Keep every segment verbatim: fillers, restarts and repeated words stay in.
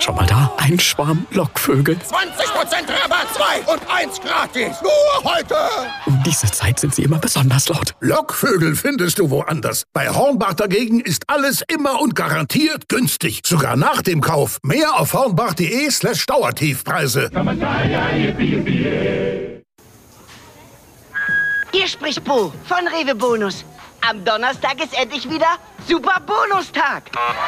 Schon mal da? Ein Schwarm Lockvögel. zwanzig Prozent Rabatt, zwei und eins gratis. Nur heute. Um diese Zeit sind sie immer besonders laut. Lockvögel findest du woanders. Bei Hornbach dagegen ist alles immer und garantiert günstig. Sogar nach dem Kauf. Mehr auf hornbach.de slash Dauertiefpreise. Hier spricht Bo von Rewe Bonus. Am Donnerstag ist endlich wieder Super Bonustag.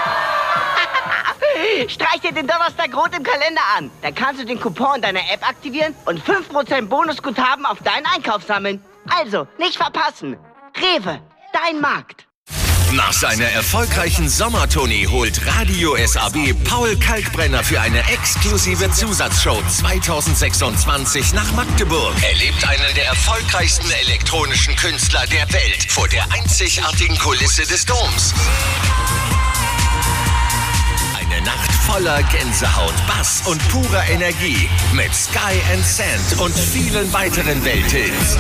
Streich dir den Donnerstag rot im Kalender an. Dann kannst du den Coupon in deiner App aktivieren und fünf Prozent Bonusguthaben auf deinen Einkauf sammeln. Also, nicht verpassen. Rewe, dein Markt. Nach seiner erfolgreichen Sommertournee holt Radio S A B Paul Kalkbrenner für eine exklusive Zusatzshow zwanzig sechsundzwanzig nach Magdeburg. Erlebt einen der erfolgreichsten elektronischen Künstler der Welt vor der einzigartigen Kulisse des Doms. Eine Nacht voller Gänsehaut, Bass und purer Energie mit Sky and Sand und vielen weiteren Welthits.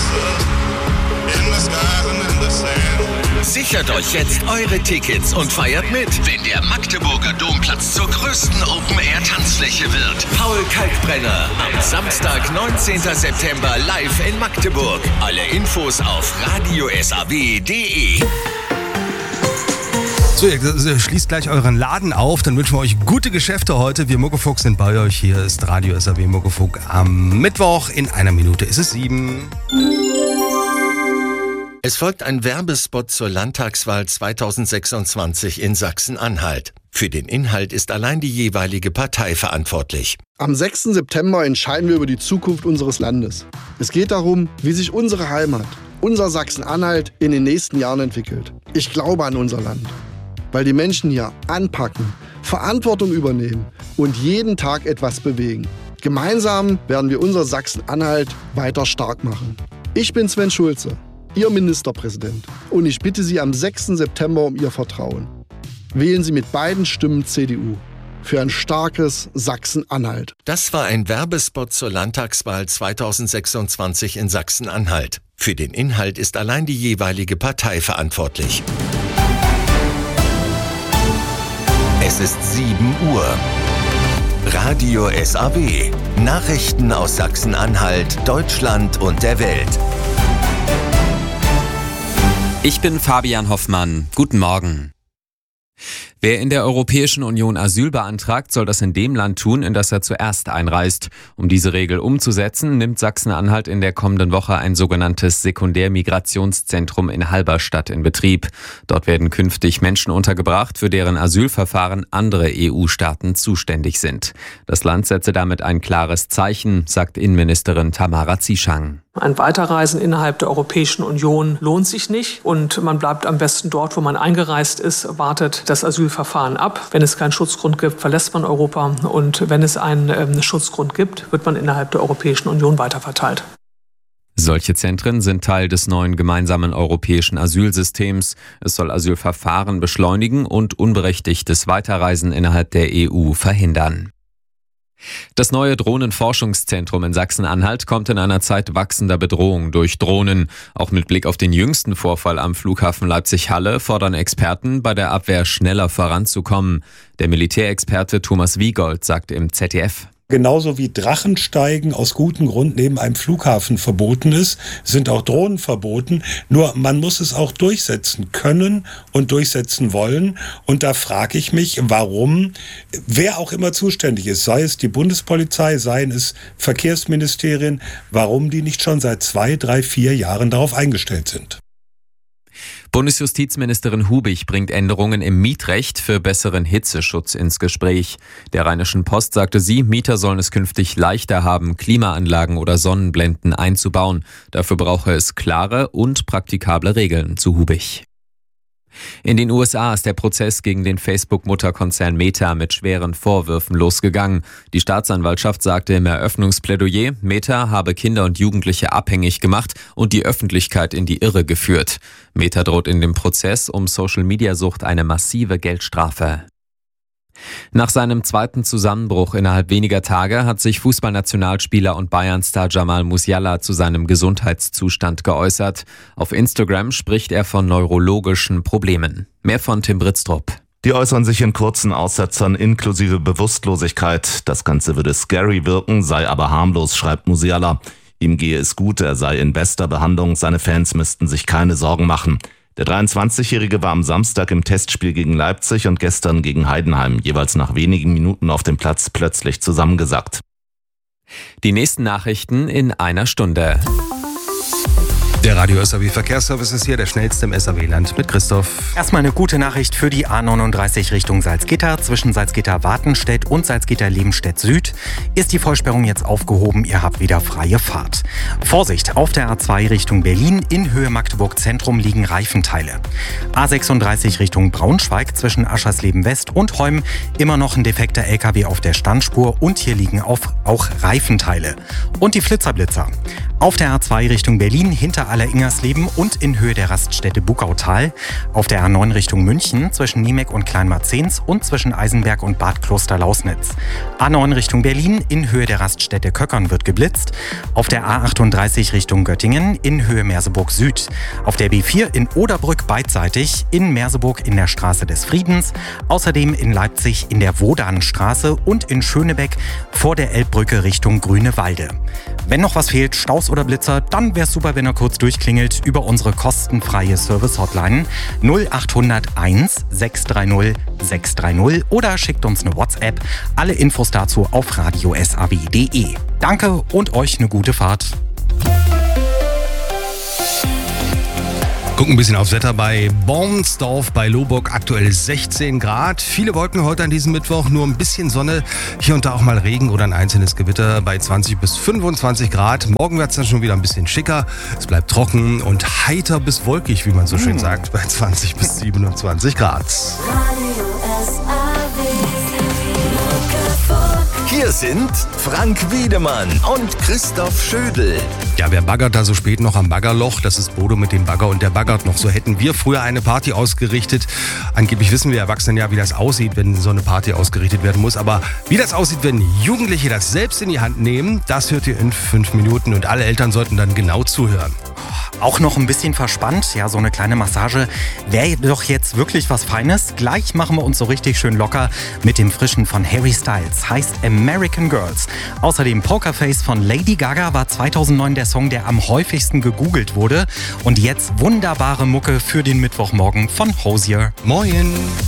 Sichert euch jetzt eure Tickets und feiert mit, wenn der Magdeburger Domplatz zur größten Open-Air-Tanzfläche wird. Paul Kalkbrenner am Samstag, neunzehnten September live in Magdeburg. Alle Infos auf radio s a b punkt d e. So, ihr schließt gleich euren Laden auf, dann wünschen wir euch gute Geschäfte heute. Wir Muckefuck sind bei euch. Hier ist Radio S A B Muckefuck am Mittwoch. In einer Minute ist es sieben. Es folgt ein Werbespot zur Landtagswahl zwanzig sechsundzwanzig in Sachsen-Anhalt. Für den Inhalt ist allein die jeweilige Partei verantwortlich. Am sechsten September entscheiden wir über die Zukunft unseres Landes. Es geht darum, wie sich unsere Heimat, unser Sachsen-Anhalt in den nächsten Jahren entwickelt. Ich glaube an unser Land, weil die Menschen hier anpacken, Verantwortung übernehmen und jeden Tag etwas bewegen. Gemeinsam werden wir unser Sachsen-Anhalt weiter stark machen. Ich bin Sven Schulze, Ihr Ministerpräsident. Und ich bitte Sie am sechsten September um Ihr Vertrauen. Wählen Sie mit beiden Stimmen C D U für ein starkes Sachsen-Anhalt. Das war ein Werbespot zur Landtagswahl zwanzig sechsundzwanzig in Sachsen-Anhalt. Für den Inhalt ist allein die jeweilige Partei verantwortlich. Es ist sieben Uhr. Radio S A B. Nachrichten aus Sachsen-Anhalt, Deutschland und der Welt. Ich bin Fabian Hoffmann. Guten Morgen. Wer in der Europäischen Union Asyl beantragt, soll das in dem Land tun, in das er zuerst einreist. Um diese Regel umzusetzen, nimmt Sachsen-Anhalt in der kommenden Woche ein sogenanntes Sekundärmigrationszentrum in Halberstadt in Betrieb. Dort werden künftig Menschen untergebracht, für deren Asylverfahren andere E U-Staaten zuständig sind. Das Land setze damit ein klares Zeichen, sagt Innenministerin Tamara Zieschang. Ein Weiterreisen innerhalb der Europäischen Union lohnt sich nicht und man bleibt am besten dort, wo man eingereist ist, wartet das Asylverfahren ab. Wenn es keinen Schutzgrund gibt, verlässt man Europa und wenn es einen ähm, Schutzgrund gibt, wird man innerhalb der Europäischen Union weiterverteilt. Solche Zentren sind Teil des neuen gemeinsamen europäischen Asylsystems. Es soll Asylverfahren beschleunigen und unberechtigtes Weiterreisen innerhalb der E U verhindern. Das neue Drohnenforschungszentrum in Sachsen-Anhalt kommt in einer Zeit wachsender Bedrohung durch Drohnen. Auch mit Blick auf den jüngsten Vorfall am Flughafen Leipzig-Halle fordern Experten, bei der Abwehr schneller voranzukommen. Der Militärexperte Thomas Wiegold sagt im Z D F: Genauso wie Drachensteigen aus gutem Grund neben einem Flughafen verboten ist, sind auch Drohnen verboten. Nur man muss es auch durchsetzen können und durchsetzen wollen. Und da frage ich mich, warum, wer auch immer zuständig ist, sei es die Bundespolizei, seien es Verkehrsministerien, warum die nicht schon seit zwei, drei, vier Jahren darauf eingestellt sind. Bundesjustizministerin Hubig bringt Änderungen im Mietrecht für besseren Hitzeschutz ins Gespräch. Der Rheinischen Post sagte sie, Mieter sollen es künftig leichter haben, Klimaanlagen oder Sonnenblenden einzubauen. Dafür brauche es klare und praktikable Regeln, zu Hubig. In den U S A ist der Prozess gegen den Facebook-Mutterkonzern Meta mit schweren Vorwürfen losgegangen. Die Staatsanwaltschaft sagte im Eröffnungsplädoyer, Meta habe Kinder und Jugendliche abhängig gemacht und die Öffentlichkeit in die Irre geführt. Meta droht in dem Prozess um Social-Media-Sucht eine massive Geldstrafe. Nach seinem zweiten Zusammenbruch innerhalb weniger Tage hat sich Fußballnationalspieler und Bayern-Star Jamal Musiala zu seinem Gesundheitszustand geäußert. Auf Instagram spricht er von neurologischen Problemen. Mehr von Tim Britztrup. Die äußern sich in kurzen Aussetzern inklusive Bewusstlosigkeit. Das Ganze würde scary wirken, sei aber harmlos, schreibt Musiala. Ihm gehe es gut, er sei in bester Behandlung, seine Fans müssten sich keine Sorgen machen. Der dreiundzwanzigjährige war am Samstag im Testspiel gegen Leipzig und gestern gegen Heidenheim, jeweils nach wenigen Minuten auf dem Platz, plötzlich zusammengesackt. Die nächsten Nachrichten in einer Stunde. Der Radio S A B Verkehrsservice ist hier der schnellste im S A B-Land mit Christoph. Erstmal eine gute Nachricht für die A neununddreißig Richtung Salzgitter. Zwischen Salzgitter-Wartenstedt und Salzgitter-Lebenstedt Süd ist die Vollsperrung jetzt aufgehoben. Ihr habt wieder freie Fahrt. Vorsicht, auf der A zwei Richtung Berlin in Höhe Magdeburg Zentrum liegen Reifenteile. A sechsunddreißig Richtung Braunschweig zwischen Aschersleben West und Heum immer noch ein defekter L K W auf der Standspur und hier liegen auf auch Reifenteile. Und die Flitzerblitzer. Auf der A zwei Richtung Berlin hinter Alleringersleben und in Höhe der Raststätte Buckautal. Auf der A neun Richtung München zwischen Niemek und Kleinmarzens und zwischen Eisenberg und Bad Kloster-Lausnitz. A neun Richtung Berlin in Höhe der Raststätte Köckern wird geblitzt. Auf der A achtunddreißig Richtung Göttingen in Höhe Merseburg Süd. Auf der B vier in Oderbrück beidseitig, in Merseburg in der Straße des Friedens. Außerdem in Leipzig in der Wodanstraße und in Schönebeck vor der Elbbrücke Richtung Grünewalde. Wenn noch was fehlt, Staus oder Blitzer, dann wäre es super, wenn ihr kurz durchklingelt über unsere kostenfreie Service-Hotline null acht null eins sechs drei null sechs drei null oder schickt uns eine WhatsApp. Alle Infos dazu auf radio s a b punkt d e. Danke und euch eine gute Fahrt. Gucken ein bisschen aufs Wetter bei Bornsdorf bei Lohburg, aktuell sechzehn Grad. Viele Wolken heute an diesem Mittwoch, nur ein bisschen Sonne, hier und da auch mal Regen oder ein einzelnes Gewitter bei zwanzig bis fünfundzwanzig Grad. Morgen wird es dann schon wieder ein bisschen schicker, es bleibt trocken und heiter bis wolkig, wie man so schön sagt, bei zwanzig bis siebenundzwanzig Grad. Hier sind Frank Wiedemann und Christoph Schödel. Ja, wer baggert da so spät noch am Baggerloch? Das ist Bodo mit dem Bagger und der baggert noch. So hätten wir früher eine Party ausgerichtet. Angeblich wissen wir Erwachsenen ja, wie das aussieht, wenn so eine Party ausgerichtet werden muss. Aber wie das aussieht, wenn Jugendliche das selbst in die Hand nehmen, das hört ihr in fünf Minuten. Und alle Eltern sollten dann genau zuhören. Auch noch ein bisschen verspannt, ja, so eine kleine Massage wäre doch jetzt wirklich was Feines. Gleich machen wir uns so richtig schön locker mit dem Frischen von Harry Styles, heißt American Girls. Außerdem Pokerface von Lady Gaga war zweitausendneun der Song, der am häufigsten gegoogelt wurde. Und jetzt wunderbare Mucke für den Mittwochmorgen von Hozier. Moin!